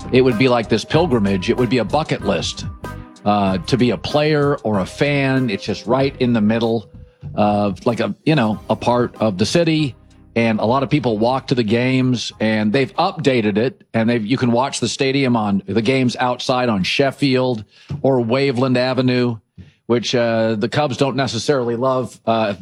it would be like this pilgrimage. It would be a bucket list to be a player or a fan. It's just right in the middle of like a part of the city. And a lot of people walk to the games, and they've updated it, and you can watch the stadium on the games outside on Sheffield or Waveland Avenue, which the Cubs don't necessarily love.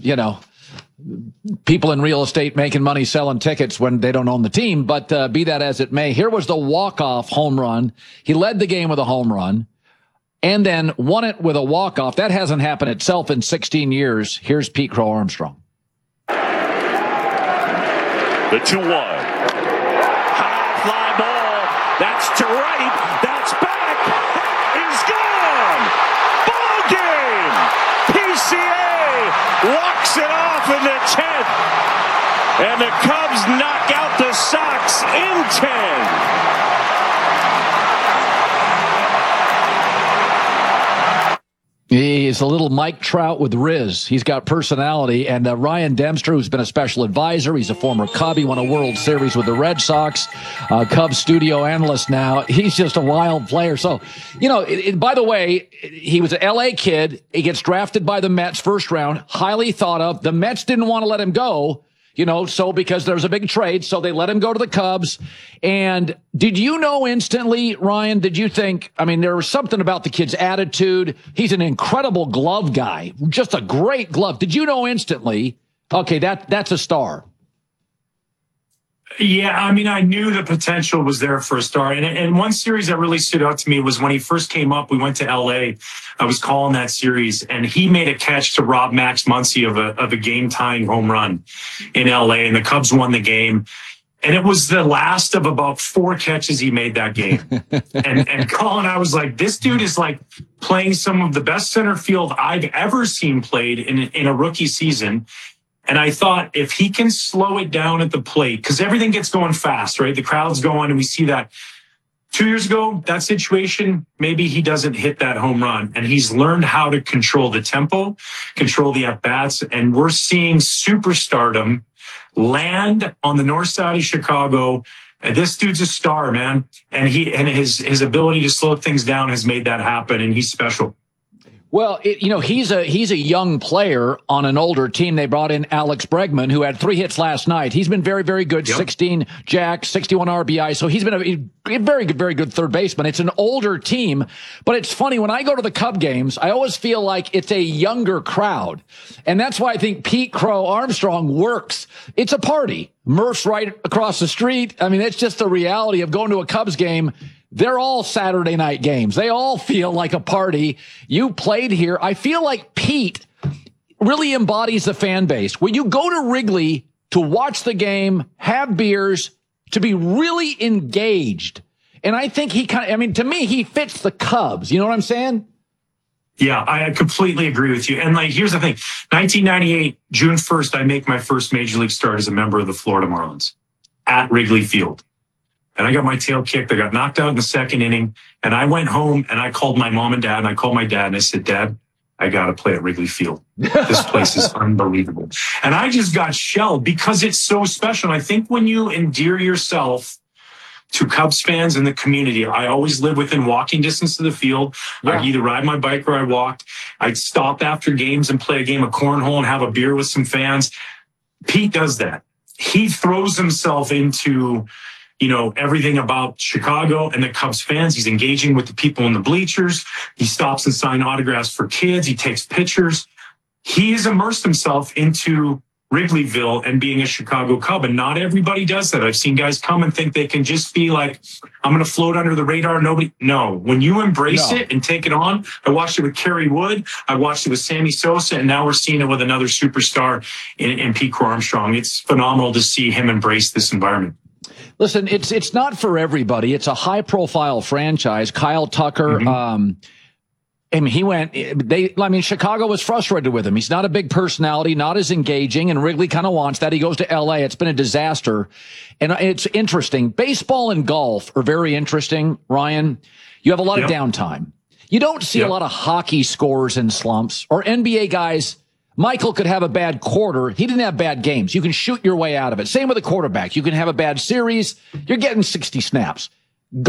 People in real estate making money selling tickets when they don't own the team. But be that as it may, here was the walk-off home run. He led the game with a home run and then won it with a walk-off. That hasn't happened itself in 16 years. Here's Pete Crow Armstrong. The 2-1. High fly ball. That's to right. That's back. Is gone. Ball game. PCA walks it off in the 10th. And the Cubs knock out the Sox in 10. He's a little Mike Trout with Riz. He's got personality. And Ryan Dempster, who's been a special advisor. He's a former Cub. He won a World Series with the Red Sox. Cubs studio analyst now. He's just a wild player. So, by the way, he was an L.A. kid. He gets drafted by the Mets first round. Highly thought of. The Mets didn't want to let him go. So because there was a big trade, so they let him go to the Cubs. And did you know instantly, Ryan, did you think, there was something about the kid's attitude. He's an incredible glove guy, just a great glove. Did you know instantly, okay, that's a star? Yeah, I knew the potential was there for a star. And one series that really stood out to me was when he first came up, we went to L.A. I was calling that series, and he made a catch to rob Max Muncy of a game-tying home run in L.A., and the Cubs won the game. And it was the last of about 4 catches he made that game. and Colin, I was like, this dude is like playing some of the best center field I've ever seen played in a rookie season. And I thought if he can slow it down at the plate, because everything gets going fast, right? The crowd's going, and we see that 2 years ago, that situation, maybe he doesn't hit that home run. And he's learned how to control the tempo, control the at-bats. And we're seeing superstardom land on the north side of Chicago. And this dude's a star, man. And his ability to slow things down has made that happen, and he's special. Well, he's a young player on an older team. They brought in Alex Bregman, who had 3 hits last night. He's been very, very good. Yep. 16 jacks, 61 RBI. So he's been a very good, very good third baseman. It's an older team, but it's funny when I go to the Cub games, I always feel like it's a younger crowd. And that's why I think Pete Crow Armstrong works. It's a party. Murph's right across the street. It's just the reality of going to a Cubs game. They're all Saturday night games. They all feel like a party. You played here. I feel like Pete really embodies the fan base. When you go to Wrigley to watch the game, have beers, to be really engaged. And I think he to me, he fits the Cubs. You know what I'm saying? Yeah, I completely agree with you. And here's the thing. 1998, June 1st, I make my first major league start as a member of the Florida Marlins at Wrigley Field. And I got my tail kicked. I got knocked out in the second inning. And I went home and I called my mom and dad, and I called my dad and I said, Dad, I got to play at Wrigley Field. This place is unbelievable. And I just got shelled because it's so special. And I think when you endear yourself to Cubs fans in the community, I always live within walking distance to the field. Yeah. I'd either ride my bike or I walked. I'd stop after games and play a game of cornhole and have a beer with some fans. Pete does that. He throws himself into everything about Chicago and the Cubs fans. He's engaging with the people in the bleachers. He stops and signs autographs for kids. He takes pictures. He has immersed himself into Wrigleyville and being a Chicago Cub. And not everybody does that. I've seen guys come and think they can just be like, I'm going to float under the radar. No, when you embrace it and take it on, I watched it with Kerry Wood. I watched it with Sammy Sosa. And now we're seeing it with another superstar in Pete Crow Armstrong. It's phenomenal to see him embrace this environment. Listen, it's not for everybody. It's a high-profile franchise. Kyle Tucker, Chicago was frustrated with him. He's not a big personality, not as engaging, and Wrigley kind of wants that. He goes to L.A. It's been a disaster. And it's interesting. Baseball and golf are very interesting, Ryan. You have a lot of downtime. You don't see a lot of hockey scores and slumps or NBA guys. Michael could have a bad quarter. He didn't have bad games. You can shoot your way out of it. Same with a quarterback. You can have a bad series. You're getting 60 snaps.